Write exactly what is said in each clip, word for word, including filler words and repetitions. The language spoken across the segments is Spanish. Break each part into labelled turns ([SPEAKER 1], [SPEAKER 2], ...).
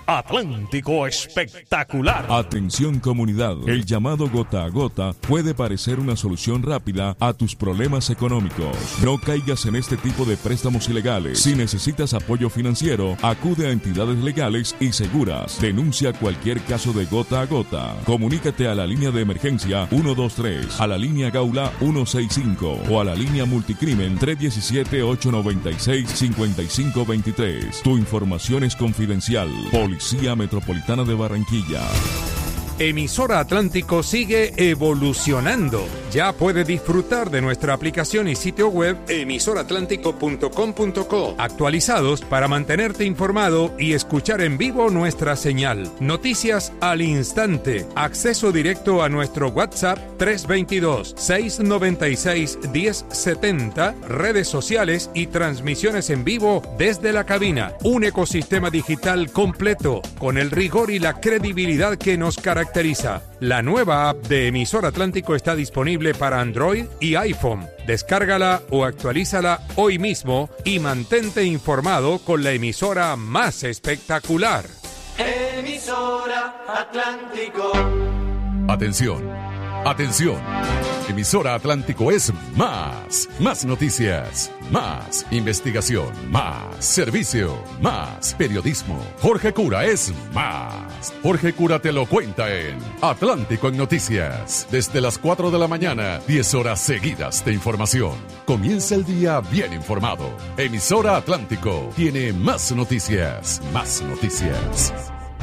[SPEAKER 1] Atlántico Espectacular.
[SPEAKER 2] Atención comunidad, el llamado gota a gota puede parecer una solución rápida a tus problemas económicos. No caigas en este tipo de préstamos ilegales. Si necesitas apoyo financiero, acude a entidades legales y seguras. Denuncia cualquier caso de gota a gota. Comunícate a la línea de emergencia uno dos tres, a la línea Gaula uno seis cinco o a la línea Multicrimen tres uno siete, ocho nueve seis, cinco cinco dos tres. Tu información es confidencial. Policía Metropolitana de Barranquilla.
[SPEAKER 3] Emisora Atlántico sigue evolucionando. Ya puede disfrutar de nuestra aplicación y sitio web emisora atlántico punto com punto co, actualizados para mantenerte informado y escuchar en vivo nuestra señal. Noticias al instante. Acceso directo a nuestro WhatsApp tres dos dos, seis nueve seis, uno cero siete cero, redes sociales y transmisiones en vivo desde la cabina. Un ecosistema digital completo con el rigor y la credibilidad que nos caracteriza. La nueva app de Emisora Atlántico está disponible para Android y iPhone. Descárgala o actualízala hoy mismo y mantente informado con la emisora más espectacular.
[SPEAKER 4] Emisora Atlántico.
[SPEAKER 5] Atención, atención. Emisora Atlántico es más, más noticias, más investigación, más servicio, más periodismo. Jorge Cura es más. Jorge Cura te lo cuenta en Atlántico en Noticias. Desde las cuatro de la mañana, diez horas seguidas de información. Comienza el día bien informado. Emisora Atlántico tiene más noticias, más noticias.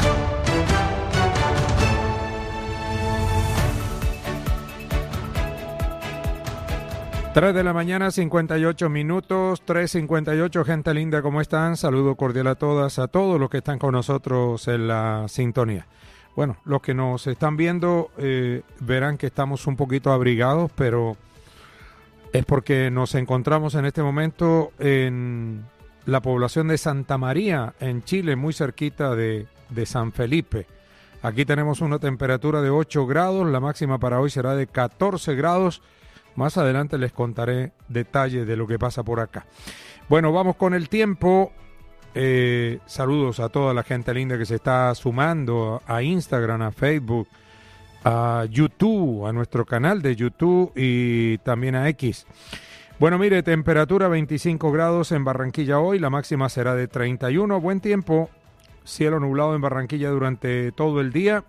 [SPEAKER 3] tres de la mañana, cincuenta y ocho minutos, tres cincuenta y ocho, gente linda, ¿cómo están? Saludo cordial a todas, a todos los que están con nosotros en la sintonía. Bueno, los que nos están viendo eh, verán que estamos un poquito abrigados, pero es porque nos encontramos en este momento en la población de Santa María, en Chile, muy cerquita de, de San Felipe. Aquí tenemos una temperatura de ocho grados, la máxima para hoy será de catorce grados. Más adelante les contaré detalles de lo que pasa por acá. Bueno, vamos con el tiempo. Eh, saludos a toda la gente linda que se está sumando a Instagram, a Facebook, a YouTube, a nuestro canal de YouTube y también a X. Bueno, mire, temperatura veinticinco grados en Barranquilla hoy, la máxima será de treinta y uno. Buen tiempo, cielo nublado en Barranquilla durante todo el día.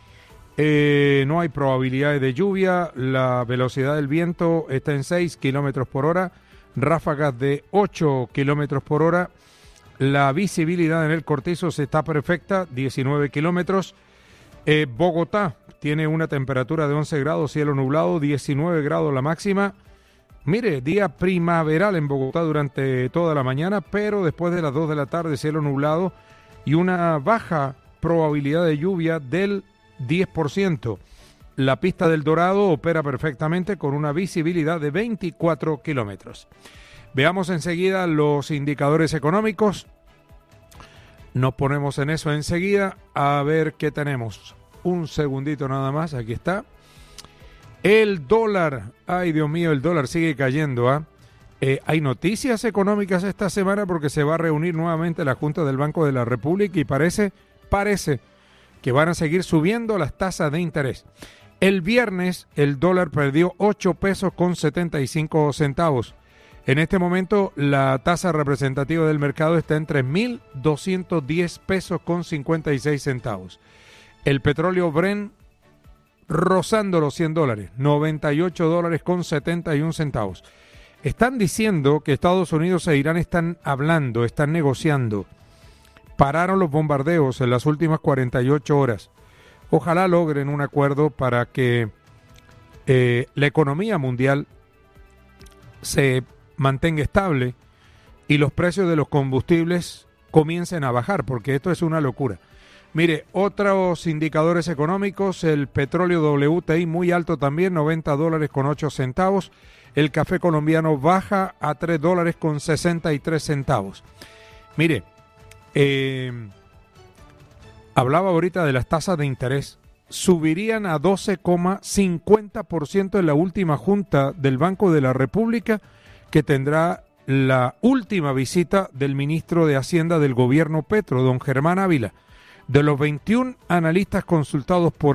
[SPEAKER 3] Eh, no hay probabilidades de lluvia, la velocidad del viento está en seis kilómetros por hora, ráfagas de ocho kilómetros por hora, la visibilidad en el Cortizo está perfecta, diecinueve kilómetros, eh, Bogotá tiene una temperatura de once grados, cielo nublado, diecinueve grados la máxima. Mire, día primaveral en Bogotá durante toda la mañana, pero después de las dos de la tarde cielo nublado y una baja probabilidad de lluvia del diez por ciento. La pista del Dorado opera perfectamente con una visibilidad de veinticuatro kilómetros. Veamos enseguida los indicadores económicos. Nos ponemos en eso enseguida a ver qué tenemos. Un segundito nada más, aquí está. El dólar, ay Dios mío, el dólar sigue cayendo. ¿eh? Eh, hay noticias económicas esta semana porque se va a reunir nuevamente la Junta del Banco de la República y parece, parece que van a seguir subiendo las tasas de interés. El viernes el dólar perdió ocho pesos con setenta y cinco centavos. En este momento la tasa representativa del mercado está en tres mil doscientos diez pesos con cincuenta y seis centavos. El petróleo Brent rozando los cien dólares, noventa y ocho dólares con setenta y un centavos. Están diciendo que Estados Unidos e Irán están hablando, están negociando. Pararon los bombardeos en las últimas cuarenta y ocho horas. Ojalá logren un acuerdo para que eh, la economía mundial se mantenga estable y los precios de los combustibles comiencen a bajar, porque esto es una locura. Mire, otros indicadores económicos, el petróleo W T I muy alto también, noventa dólares con ocho centavos. El café colombiano baja a tres dólares con sesenta y tres centavos. Mire, Eh, hablaba ahorita de las tasas de interés. Subirían a doce coma cincuenta por ciento en la última junta del Banco de la República, que tendrá la última visita del ministro de Hacienda del gobierno Petro, don Germán Ávila. De los veintiún analistas consultados por